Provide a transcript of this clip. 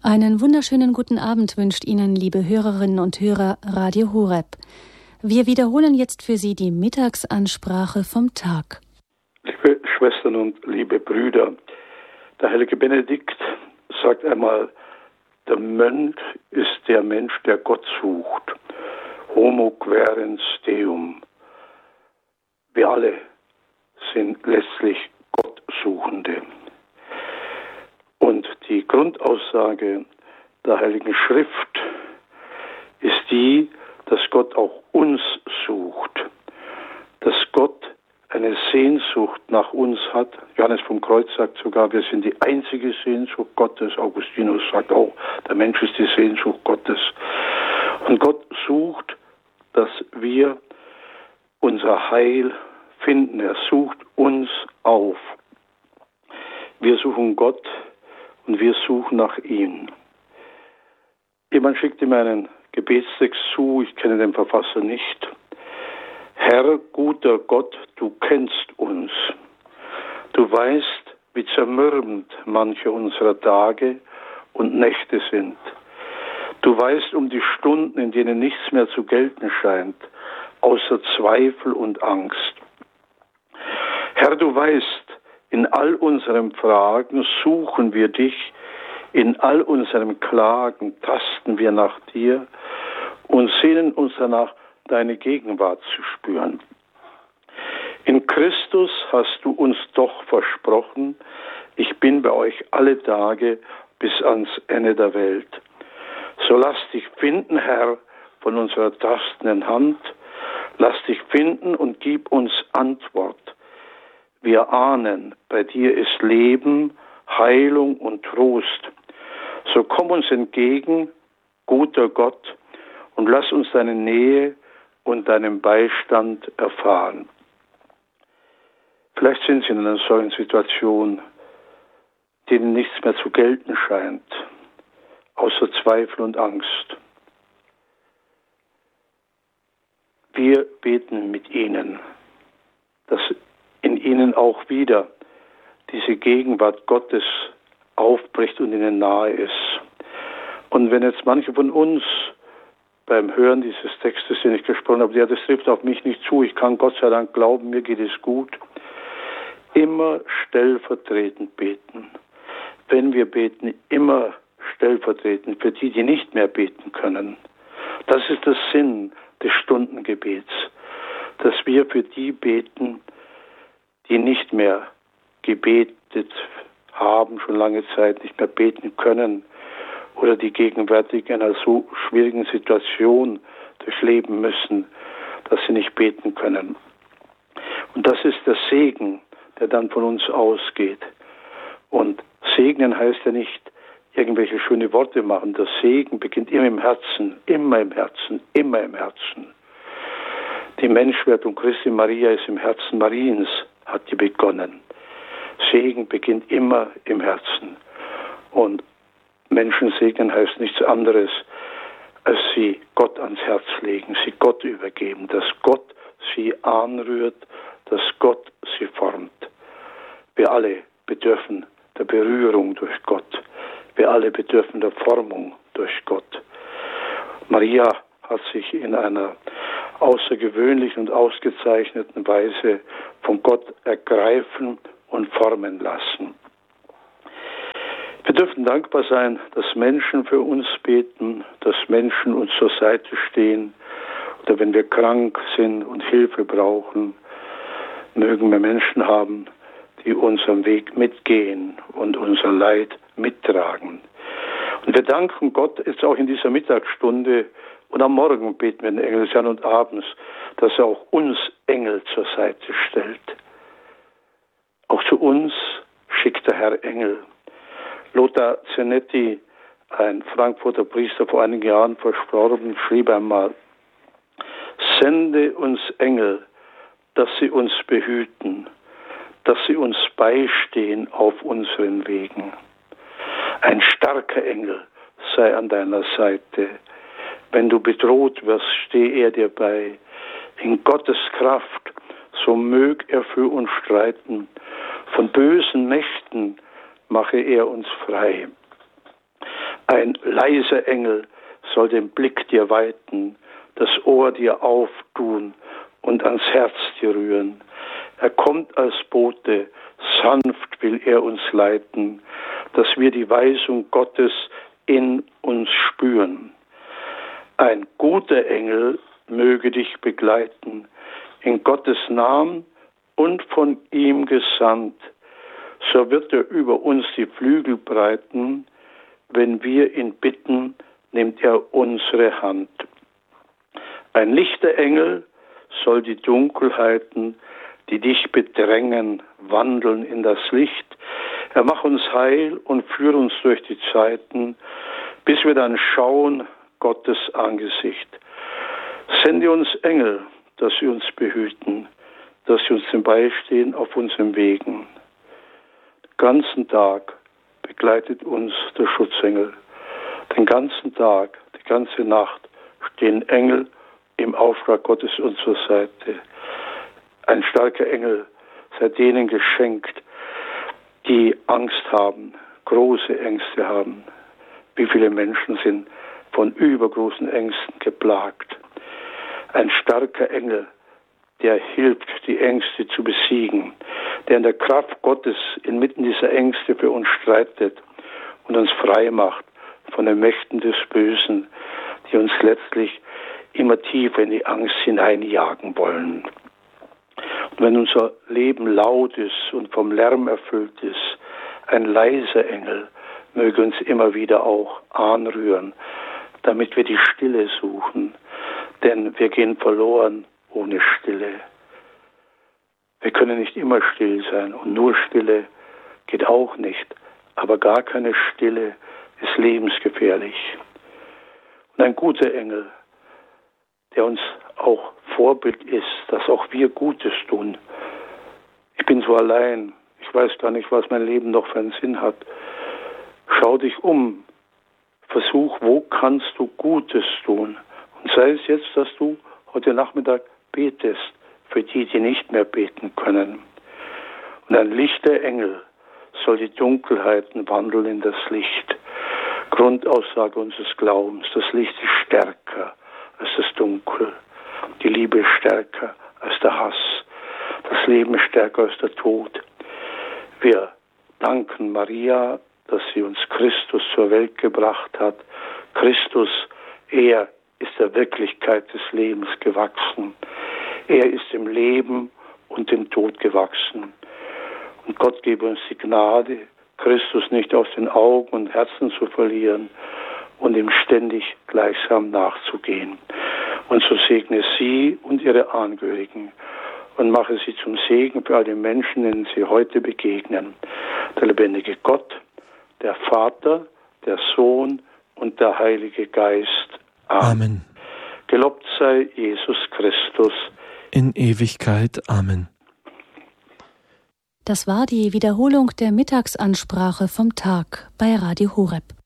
Einen wunderschönen guten Abend wünscht Ihnen, liebe Hörerinnen und Hörer, Radio Horeb. Wir wiederholen jetzt für Sie die Mittagsansprache vom Tag. Liebe Schwestern und liebe Brüder, der heilige Benedikt sagt einmal, der Mönch ist der Mensch, der Gott sucht. Homo quaerens Deum. Wir alle sind letztlich Gottsuchende. Und die Grundaussage der Heiligen Schrift ist die, dass Gott auch uns sucht, dass Gott eine Sehnsucht nach uns hat. Johannes vom Kreuz sagt sogar, wir sind die einzige Sehnsucht Gottes. Augustinus sagt auch, der Mensch ist die Sehnsucht Gottes. Und Gott sucht, dass wir unser Heil finden. Er sucht uns auf. Wir suchen Gott und wir suchen nach ihm. Jemand schickt ihm einen Gebetstext zu, ich kenne den Verfasser nicht. Herr, guter Gott, du kennst uns. Du weißt, wie zermürbend manche unserer Tage und Nächte sind. Du weißt um die Stunden, in denen nichts mehr zu gelten scheint, außer Zweifel und Angst. Herr, du weißt, in all unseren Fragen suchen wir dich, in all unseren Klagen tasten wir nach dir und sehnen uns danach, deine Gegenwart zu spüren. In Christus hast du uns doch versprochen, ich bin bei euch alle Tage bis ans Ende der Welt. So lass dich finden, Herr, von unserer tastenden Hand, lass dich finden und gib uns Antwort. Wir ahnen, bei dir ist Leben, Heilung und Trost. So komm uns entgegen, guter Gott, und lass uns deine Nähe und deinen Beistand erfahren. Vielleicht sind Sie in einer solchen Situation, denen nichts mehr zu gelten scheint, außer Zweifel und Angst. Wir beten mit Ihnen, dass in Ihnen auch wieder diese Gegenwart Gottes aufbricht und Ihnen nahe ist. Und wenn jetzt manche von uns beim Hören dieses Textes, den ich gesprochen habe, ja, das trifft auf mich nicht zu, ich kann Gott sei Dank glauben, mir geht es gut, immer stellvertretend beten. Wenn wir beten, immer stellvertretend für die, die nicht mehr beten können. Das ist der Sinn des Stundengebets, dass wir für die beten, die nicht mehr gebetet haben, schon lange Zeit nicht mehr beten können oder die gegenwärtig in einer so schwierigen Situation durchleben müssen, dass sie nicht beten können. Und das ist der Segen, der dann von uns ausgeht. Und segnen heißt ja nicht irgendwelche schöne Worte machen. Der Segen beginnt immer im Herzen, immer im Herzen, immer im Herzen. Die Menschwerdung Christi Maria ist im Herzen Mariens, hat die begonnen. Segen beginnt immer im Herzen. Und Menschen segnen heißt nichts anderes, als sie Gott ans Herz legen, sie Gott übergeben, dass Gott sie anrührt, dass Gott sie formt. Wir alle bedürfen der Berührung durch Gott. Wir alle bedürfen der Formung durch Gott. Maria hat sich in einer außergewöhnlichen und ausgezeichneten Weise von Gott ergreifen und formen lassen. Wir dürfen dankbar sein, dass Menschen für uns beten, dass Menschen uns zur Seite stehen oder wenn wir krank sind und Hilfe brauchen, mögen wir Menschen haben, die unseren Weg mitgehen und unser Leid mittragen. Und wir danken Gott jetzt auch in dieser Mittagsstunde und am Morgen beten wir den Engel des Herrn und abends, dass er auch uns Engel zur Seite stellt. Auch zu uns schickt der Herr Engel. Lothar Zenetti, ein Frankfurter Priester vor einigen Jahren verstorben, schrieb einmal: Sende uns Engel, dass sie uns behüten, dass sie uns beistehen auf unseren Wegen. Ein starker Engel sei an deiner Seite. Wenn du bedroht wirst, stehe er dir bei. In Gottes Kraft, so mög er für uns streiten. Von bösen Mächten mache er uns frei. Ein leiser Engel soll den Blick dir weiten, das Ohr dir auftun und ans Herz dir rühren. Er kommt als Bote, sanft will er uns leiten, dass wir die Weisung Gottes in uns spüren. Ein guter Engel möge dich begleiten, in Gottes Namen und von ihm gesandt. So wird er über uns die Flügel breiten, wenn wir ihn bitten, nimmt er unsere Hand. Ein lichter Engel soll die Dunkelheiten, die dich bedrängen, wandeln in das Licht. Er macht uns heil und führt uns durch die Zeiten, bis wir dann schauen Gottes Angesicht. Sende uns Engel, dass sie uns behüten, dass sie uns beistehen auf unseren Wegen. Den ganzen Tag begleitet uns der Schutzengel. Den ganzen Tag, die ganze Nacht stehen Engel im Auftrag Gottes unserer Seite. Ein starker Engel sei denen geschenkt, die Angst haben, große Ängste haben. Wie viele Menschen sind von übergroßen Ängsten geplagt. Ein starker Engel, der hilft, die Ängste zu besiegen, der in der Kraft Gottes inmitten dieser Ängste für uns streitet und uns frei macht von den Mächten des Bösen, die uns letztlich immer tiefer in die Angst hineinjagen wollen. Und wenn unser Leben laut ist und vom Lärm erfüllt ist, ein leiser Engel möge uns immer wieder auch anrühren, damit wir die Stille suchen, denn wir gehen verloren ohne Stille. Wir können nicht immer still sein und nur Stille geht auch nicht, aber gar keine Stille ist lebensgefährlich. Und ein guter Engel, der uns auch Vorbild ist, dass auch wir Gutes tun. Ich bin so allein, ich weiß gar nicht, was mein Leben noch für einen Sinn hat. Schau dich um, versuch, wo kannst du Gutes tun? Und sei es jetzt, dass du heute Nachmittag betest für die, die nicht mehr beten können. Und ein lichter Engel soll die Dunkelheiten wandeln in das Licht. Grundaussage unseres Glaubens, das Licht ist stärker als das Dunkel. Die Liebe ist stärker als der Hass. Das Leben ist stärker als der Tod. Wir danken Maria, dass sie uns Christus zur Welt gebracht hat. Christus, er ist der Wirklichkeit des Lebens gewachsen. Er ist im Leben und dem Tod gewachsen. Und Gott gebe uns die Gnade, Christus nicht aus den Augen und Herzen zu verlieren und ihm ständig gleichsam nachzugehen. Und so segne sie und ihre Angehörigen und mache sie zum Segen für all die Menschen, denen sie heute begegnen. Der lebendige Gott, der Vater, der Sohn und der Heilige Geist. Amen. Gelobt sei Jesus Christus. In Ewigkeit. Amen. Das war die Wiederholung der Mittagsansprache vom Tag bei Radio Horeb.